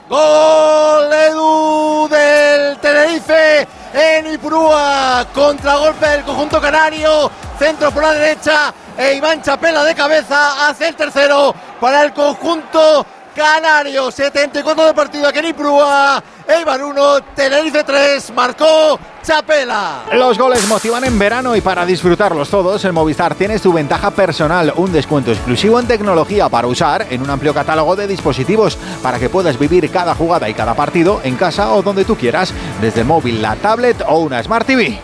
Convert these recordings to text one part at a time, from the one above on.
Gol Edu del Tenerife en Ipurúa, contragolpe del conjunto canario, centro por la derecha e Iván Chapela de cabeza hace el tercero para el conjunto canario. 74 de partido aquí en Ipurúa, Eibar 1, Tenerife 3, marcó Chapela. Los goles motivan en verano y para disfrutarlos todos, en Movistar tienes tu ventaja personal, un descuento exclusivo en tecnología para usar en un amplio catálogo de dispositivos para que puedas vivir cada jugada y cada partido en casa o donde tú quieras, desde el móvil, la tablet o una Smart TV.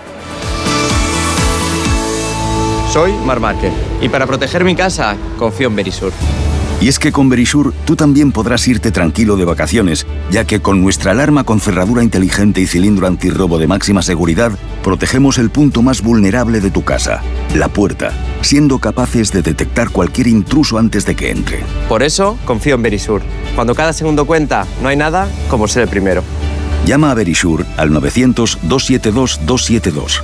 Soy Marc Márquez y para proteger mi casa confío en Verisur. Y es que con Verisur tú también podrás irte tranquilo de vacaciones, ya que con nuestra alarma con cerradura inteligente y cilindro antirrobo de máxima seguridad, protegemos el punto más vulnerable de tu casa, la puerta, siendo capaces de detectar cualquier intruso antes de que entre. Por eso confío en Verisur. Cuando cada segundo cuenta, no hay nada como ser el primero. Llama a Verisur al 900-272-272.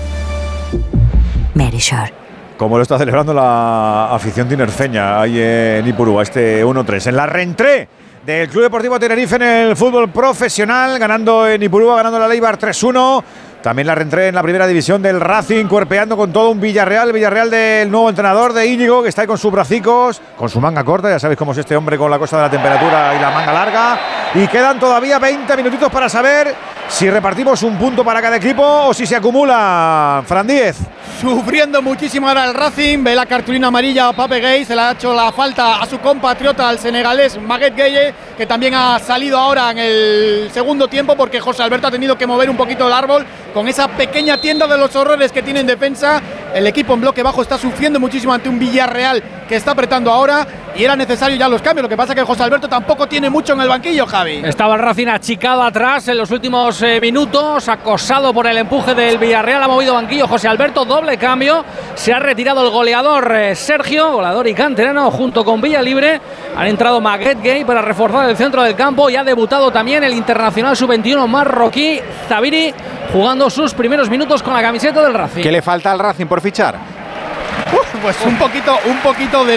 Verisur. Como lo está celebrando la afición tinerfeña ahí en Ipurúa, este 1-3. En la reentré del Club Deportivo Tenerife en el fútbol profesional, ganando en Ipurúa, ganando la Eibar 3-1. También la reentré en la primera división del Racing, cuerpeando con todo un Villarreal del nuevo entrenador de Íñigo, que está ahí con sus bracicos, con su manga corta, ya sabéis cómo es este hombre con la cosa de la temperatura y la manga larga. Y quedan todavía 20 minutitos para saber si repartimos un punto para cada equipo o si se acumula. Fran Díez. Sufriendo muchísimo ahora el Racing, ve la cartulina amarilla a Pape Gueye, se le ha hecho la falta a su compatriota, al senegalés Maguette Gueye, que también ha salido ahora en el segundo tiempo porque José Alberto ha tenido que mover un poquito el árbol con esa pequeña tienda de los horrores que tiene en defensa. El equipo en bloque bajo está sufriendo muchísimo ante un Villarreal que está apretando ahora y era necesario ya los cambios. Lo que pasa es que José Alberto tampoco tiene mucho en el banquillo, Javi. Estaba el Racing achicado atrás en los últimos minutos, acosado por el empuje del Villarreal, ha movido banquillo José Alberto, doble cambio, se ha retirado el goleador Sergio, goleador y canterano, junto con Villalibre, han entrado Maguette Gueye para reforzar el centro del campo y ha debutado también el internacional sub-21 marroquí Zabiri, jugando sus primeros minutos con la camiseta del Racing. ¿Qué le falta al Racing por fichar? Pues un poquito de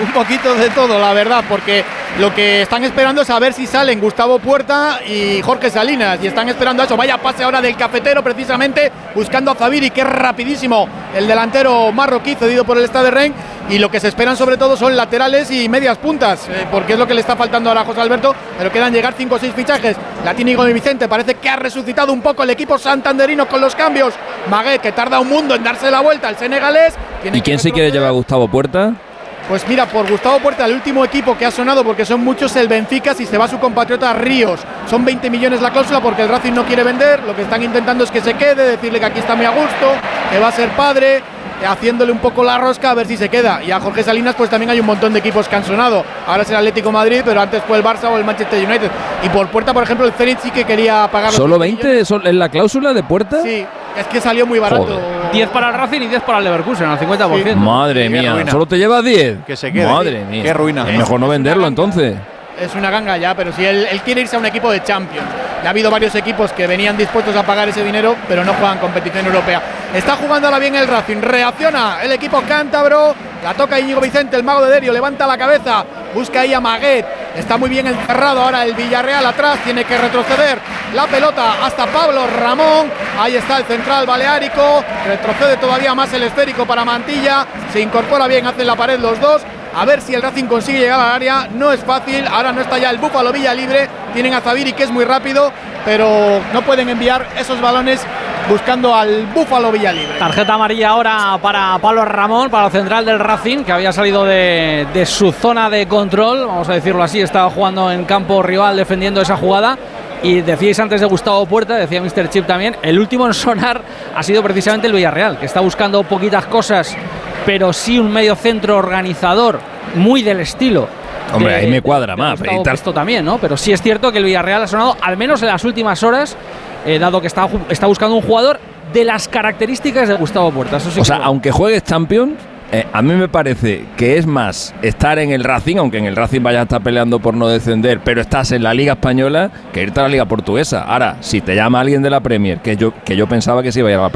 todo, la verdad, porque lo que están esperando es a ver si salen Gustavo Puerta y Jorge Salinas, y están esperando a eso. Vaya pase ahora del Cafetero, precisamente, buscando a Zabiri, que es rapidísimo, el delantero marroquí, cedido por el Stade de Rennes, y lo que se esperan sobre todo son laterales y medias puntas, porque es lo que le está faltando ahora a José Alberto, pero quedan llegar 5 o 6 fichajes. Latínigo de Vicente, parece que ha resucitado un poco el equipo santanderino con los cambios. Maguette, que tarda un mundo en darse la vuelta al senegalés. ¿Y quién se quiere llevar a Gustavo Puerta? Pues mira, por Gustavo Puerta, el último equipo que ha sonado, porque son muchos, el Benfica, si se va su compatriota Ríos. Son 20 millones la cláusula porque el Racing no quiere vender. Lo que están intentando es que se quede, decirle que aquí está muy a gusto, que va a ser padre, haciéndole un poco la rosca a ver si se queda. Y a Jorge Salinas pues también hay un montón de equipos que han sonado. Ahora es el Atlético de Madrid, pero antes fue el Barça o el Manchester United. Y por Puerta, por ejemplo, el Zenit sí que quería pagar. ¿Solo 20 en la cláusula de Puerta? Sí, es que salió muy barato. Joder. 10 para el Racing y 10 para el Leverkusen, al 50%. Sí. Madre mía, ¿solo te llevas 10? Que se quede. Madre mía. Qué ruina. Es mejor no venderlo entonces. Es una ganga ya, pero si él quiere irse a un equipo de Champions. Ya ha habido varios equipos que venían dispuestos a pagar ese dinero, pero no juegan competición europea. Está jugando ahora bien el Racing, reacciona el equipo cántabro, la toca Íñigo Vicente, el mago de Derio, levanta la cabeza, busca ahí a Maguette, está muy bien encerrado ahora el Villarreal atrás, tiene que retroceder la pelota hasta Pablo Ramón, ahí está el central baleárico, retrocede todavía más el esférico para Mantilla, se incorpora bien, hacen la pared los dos. A ver si el Racing consigue llegar al área, no es fácil, ahora no está ya el Búfalo Villalibre, tienen a Zabiri que es muy rápido, pero no pueden enviar esos balones buscando al Búfalo Villalibre. Tarjeta amarilla ahora para Pablo Ramón, para el central del Racing, que había salido de su zona de control, vamos a decirlo así, estaba jugando en campo rival defendiendo esa jugada. Y decíais antes de Gustavo Puerta, decía Mr. Chip también, el último en sonar ha sido precisamente el Villarreal, que está buscando poquitas cosas, pero sí un medio centro organizador, muy del estilo. Hombre, ahí me cuadra más. Esto también, ¿no? Pero sí es cierto que el Villarreal ha sonado, al menos en las últimas horas, dado que está buscando un jugador de las características de Gustavo Puerta. Eso sí, o sea, aunque juegues Champions, a mí me parece que es más estar en el Racing, aunque en el Racing vayas a estar peleando por no descender, pero estás en la Liga Española, que irte a la Liga Portuguesa. Ahora, si te llama alguien de la Premier, que yo pensaba que se iba a ir a la